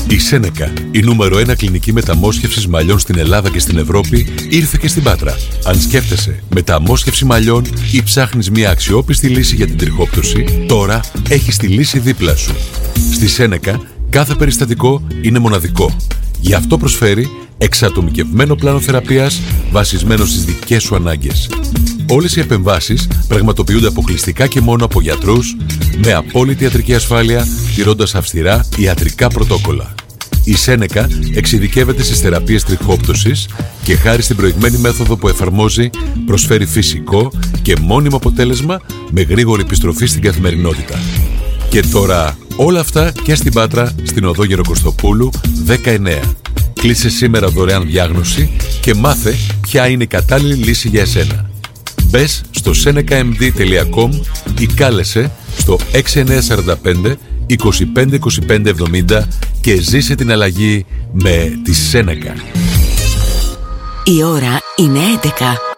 Η Σένεκα, η νούμερο 1 κλινική μεταμόσχευσης μαλλιών στην Ελλάδα και στην Ευρώπη, ήρθε και στην Πάτρα. Αν σκέφτεσαι μεταμόσχευση μαλλιών ή ψάχνεις μια αξιόπιστη λύση για την τριχόπτωση, τώρα έχεις τη λύση δίπλα σου. Στη Σένεκα, κάθε περιστατικό είναι μοναδικό. Γι' αυτό προσφέρει εξατομικευμένο πλάνο θεραπείας βασισμένο στις δικές σου ανάγκες. Όλες οι επεμβάσεις πραγματοποιούνται αποκλειστικά και μόνο από γιατρούς, με απόλυτη ιατρική ασφάλεια, τηρώντας αυστηρά ιατρικά πρωτόκολλα. Η Σένεκα εξειδικεύεται στις θεραπείες τριχόπτωσης και χάρη στην προηγμένη μέθοδο που εφαρμόζει, προσφέρει φυσικό και μόνιμο αποτέλεσμα με γρήγορη επιστροφή στην καθημερινότητα. Και τώρα όλα αυτά και στην Πάτρα, στην οδό Γεροκοστοπούλου 19. Κλείσε σήμερα δωρεάν διάγνωση και μάθε ποια είναι η κατάλληλη λύση για εσένα. Μπες στο senecamd.com ή κάλεσε στο 6945 25 25 70 και ζήσε την αλλαγή με τη Σένεκα. Η ώρα είναι 11.